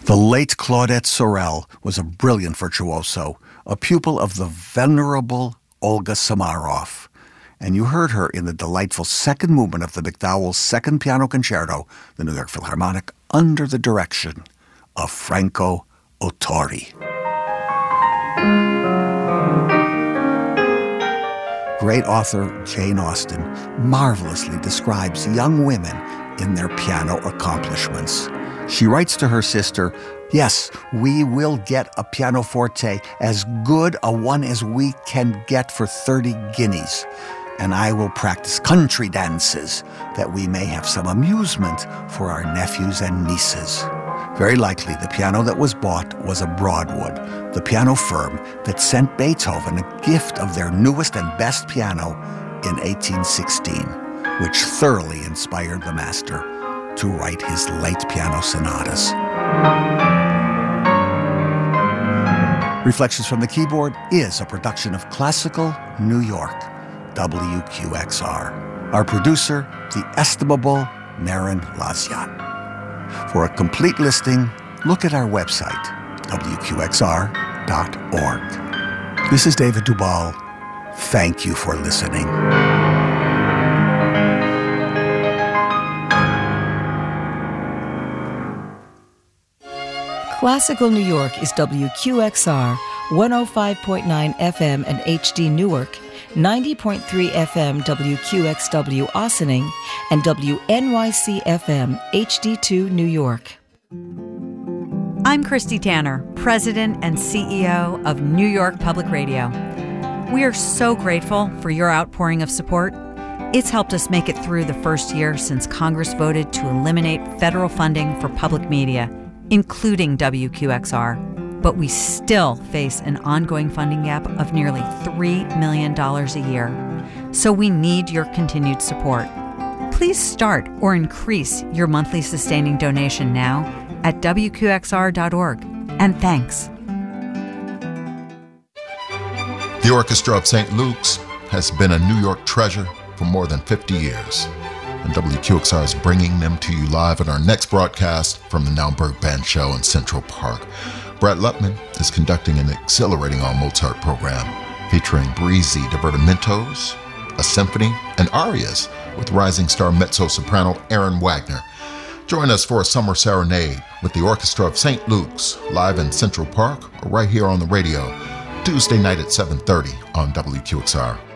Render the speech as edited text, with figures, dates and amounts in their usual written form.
The late Claudette Sorel was a brilliant virtuoso, a pupil of the venerable Olga Samarov. And you heard her in the delightful second movement of the MacDowell's Second Piano Concerto, the New York Philharmonic, under the direction of Franco Ottori. Great author Jane Austen marvelously describes young women in their piano accomplishments. She writes to her sister, "Yes, we will get a pianoforte, as good a one as we can get for 30 guineas. And I will practice country dances, that we may have some amusement for our nephews and nieces." Very likely, the piano that was bought was a Broadwood, the piano firm that sent Beethoven a gift of their newest and best piano in 1816, which thoroughly inspired the master to write his late piano sonatas. Reflections from the Keyboard is a production of Classical New York, WQXR. Our producer, the estimable Naren Lazian. For a complete listing, look at our website, WQXR.org. This is David Dubal. Thank you for listening. Classical New York is WQXR, 105.9 FM and HD Newark, 90.3 FM WQXW Ossining, and WNYC FM HD2 New York. I'm Christy Tanner, President and CEO of New York Public Radio. We are so grateful for your outpouring of support. It's helped us make it through the first year since Congress voted to eliminate federal funding for public media, including WQXR. But we still face an ongoing funding gap of nearly $3 million a year. So we need your continued support. Please start or increase your monthly sustaining donation now at WQXR.org. And thanks. The Orchestra of St. Luke's has been a New York treasure for more than 50 years. And WQXR is bringing them to you live in our next broadcast from the Naumburg Band Show in Central Park. Brett Lutman is conducting an exhilarating all-Mozart program featuring breezy divertimentos, a symphony, and arias with rising star mezzo-soprano Aaron Wagner. Join us for a summer serenade with the Orchestra of St. Luke's live in Central Park or right here on the radio, Tuesday night at 7:30 on WQXR.